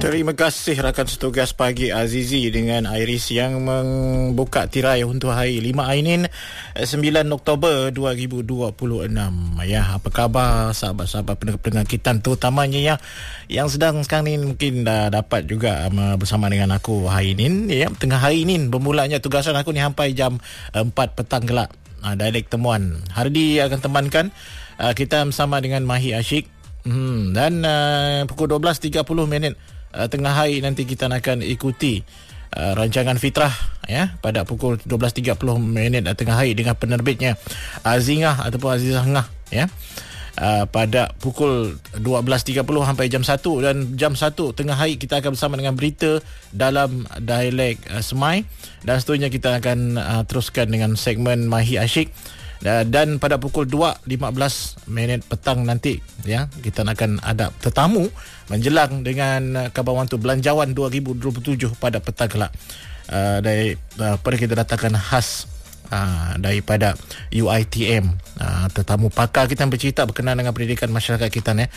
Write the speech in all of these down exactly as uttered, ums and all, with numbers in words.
Terima kasih rakan setugas pagi Azizi dengan Iris yang membuka tirai untuk hari lima Ainin sembilan Oktober dua ribu dua puluh enam. Ya, apa khabar sahabat-sahabat pendengar-pendengar kita, terutamanya ya yang sedang sekarang ni mungkin dah dapat juga um, bersama dengan aku hari ini ya, tengah hari ini bermulanya tugasan aku ni sampai jam empat petang kelak. Uh, dialek temuan. Hardi akan temankan uh, kita bersama dengan Mahi Asyik. Hmm, dan uh, pukul dua belas tiga puluh minit uh, tengah hari nanti kita akan ikuti uh, rancangan Fitrah ya pada pukul dua belas tiga puluh minit uh, tengah hari dengan penerbitnya Azingah ataupun Azizah Ngah ya. Uh, pada pukul dua belas tiga puluh sampai jam satu, dan jam satu tengah hari kita akan bersama dengan berita dalam dialek uh, Semai, dan seterusnya kita akan uh, teruskan dengan segmen Mahi Asyik. Dan pada pukul dua lima belas minit petang nanti ya kita akan ada tetamu menjelang dengan Khabar Wantu Belanjawan dua ribu dua puluh tujuh pada petang kelak. Uh, dari uh, pada kita datangkan khas uh, daripada U I T M, uh, tetamu pakar kita yang bercerita berkenaan dengan pendidikan masyarakat kita ya.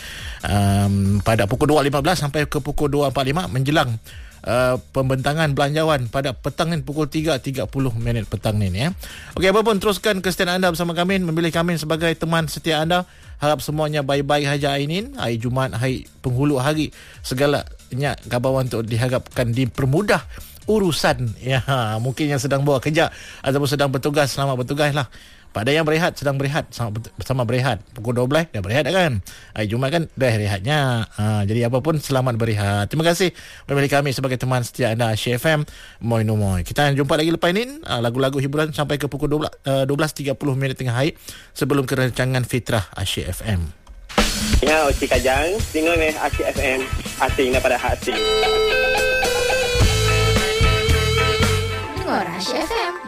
Um, pada pukul dua lima belas sampai ke pukul dua empat puluh lima menjelang Uh, pembentangan belanjawan pada petang ni pukul tiga tiga puluh minit petang ni ya. Okey, apapun teruskan kesetiaan anda bersama kami, memilih kami sebagai teman setia anda. Harap semuanya baik-baik saja ini hari Jumaat, hari penghulu hari, segalanya Khabar Wantu diharapkan dipermudah urusan ya. Mungkin yang sedang bawa kerja ataupun sedang bertugas, selamat bertugas lah. Pada yang berehat, sedang berehat, bersama berehat. Pukul dua belas dah berehat kan. Hari Jumaat kan dah rehatnya. Ha, jadi apapun selamat berehat. Terima kasih memilih kami sebagai teman setia anda Asyik F M. Moi no moi. Kita jumpa lagi lepas ini lagu-lagu hiburan sampai ke pukul dua belas, dua belas tiga puluh minit tengah hari sebelum kerancangan Fitrah Asyik F M. Ya, Oci Kajang, dengar ni Asyik F M. Asing daripada hati.